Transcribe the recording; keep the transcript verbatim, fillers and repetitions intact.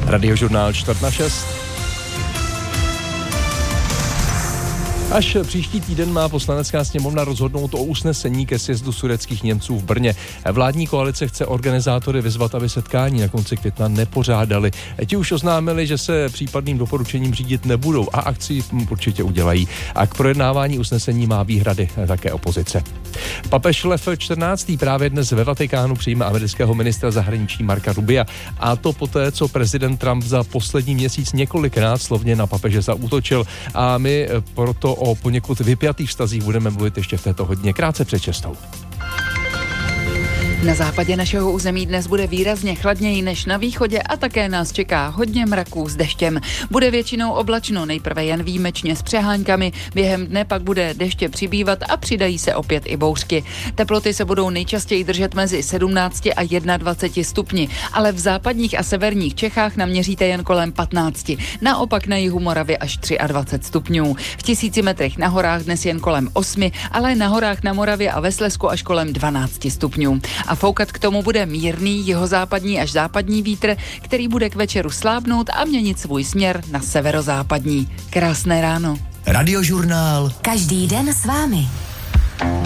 Radiožurnál čtvrt na šest. Až příští týden má Poslanecká sněmovna rozhodnout o usnesení ke sjezdu sudetských Němců v Brně. Vládní koalice chce organizátory vyzvat, aby setkání na konci května nepořádali. Ti už oznámili, že se případným doporučením řídit nebudou a akci určitě udělají. A k projednávání usnesení má výhrady také opozice. Papež Lev čtrnáctý právě dnes ve Vatikánu přijme amerického ministra zahraničí Marca Rubia. A to poté, co prezident Trump za poslední měsíc několikrát slovně na papeže zaútočil. A my proto o poněkud vypjatých vztazích budeme mluvit ještě v této hodině krátce před šestou. Na západě našeho území dnes bude výrazně chladněji než na východě a také nás čeká hodně mraků s deštěm. Bude většinou oblačno, nejprve jen výjimečně s přeháňkami, během dne pak bude deště přibývat a přidají se opět i bouřky. Teploty se budou nejčastěji držet mezi sedmnácti a dvaceti jedním stupni, ale v západních a severních Čechách naměříte jen kolem patnácti. Naopak na jihu Moravy až dvacet tři stupňů. V tisíci metrech na horách dnes jen kolem osmi, ale na horách na Moravě a ve Slezsku až kolem dvanácti stupňů. A foukat k tomu bude mírný jihozápadní až západní vítr, který bude k večeru slábnout a měnit svůj směr na severozápadní. Krásné ráno. Radiožurnál. Každý den s vámi.